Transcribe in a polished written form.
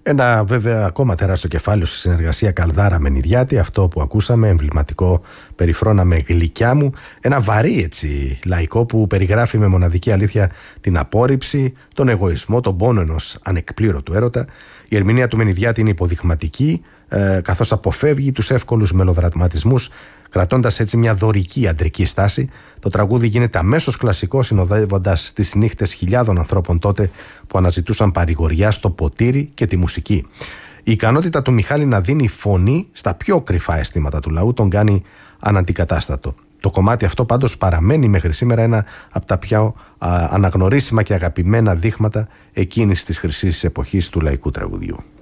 Ένα βέβαια ακόμα τεράστιο κεφάλαιο στη συνεργασία Καλδάρα Μενιδιάτη, αυτό που ακούσαμε, εμβληματικό περιφρόναμε γλυκιά μου. Ένα βαρύ έτσι λαϊκό που περιγράφει με μοναδική αλήθεια την απόρριψη, τον εγωισμό, τον πόνο ενός ανεκπλήρωτου έρωτα. Η ερμηνεία του Μενιδιάτη είναι υποδειγματική, καθώς αποφεύγει τους εύκολους μελοδραματισμούς, κρατώντας έτσι μια δωρική αντρική στάση. Το τραγούδι γίνεται αμέσως κλασικό, συνοδεύοντας τις νύχτες χιλιάδων ανθρώπων τότε που αναζητούσαν παρηγοριά στο ποτήρι και τη μουσική. Η ικανότητα του Μιχάλη να δίνει φωνή στα πιο κρυφά αισθήματα του λαού τον κάνει αναντικατάστατο. Το κομμάτι αυτό πάντως παραμένει μέχρι σήμερα ένα από τα πιο αναγνωρίσιμα και αγαπημένα δείγματα εκείνης της χρυσής εποχής του λαϊκού τραγουδιού.